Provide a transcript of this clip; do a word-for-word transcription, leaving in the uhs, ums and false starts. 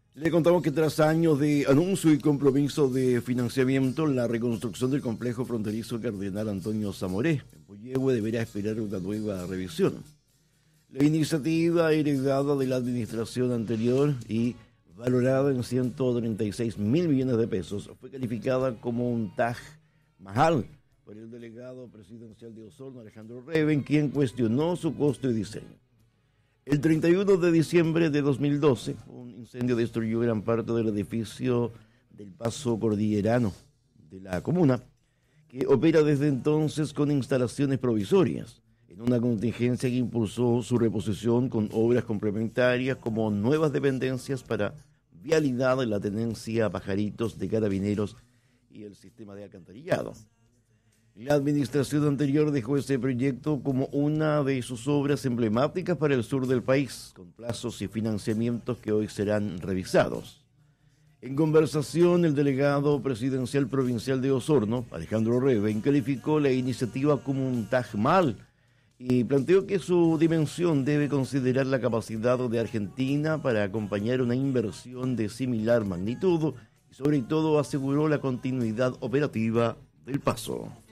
Le contamos que tras años de anuncio y compromiso de financiamiento, la reconstrucción del complejo fronterizo Cardenal Antonio Zamoré en Puyehue deberá esperar una nueva revisión. La iniciativa heredada de la administración anterior y valorada en ciento treinta y seis mil millones de pesos fue calificada como un Taj Mahal por el delegado presidencial de Osorno, Alejandro Reven, quien cuestionó su costo y diseño. El treinta y uno de diciembre de dos mil doce, un incendio destruyó gran parte del edificio del Paso Cordillerano de la comuna, que opera desde entonces con instalaciones provisorias, en una contingencia que impulsó su reposición con obras complementarias como nuevas dependencias para vialidad en la tenencia a Pajaritos de Carabineros y el sistema de alcantarillado. La administración anterior dejó este proyecto como una de sus obras emblemáticas para el sur del país, con plazos y financiamientos que hoy serán revisados. En conversación, el delegado presidencial provincial de Osorno, Alejandro Reven, calificó la iniciativa como un Taj Mahal y planteó que su dimensión debe considerar la capacidad de Argentina para acompañar una inversión de similar magnitud y sobre todo aseguró la continuidad operativa del Paso.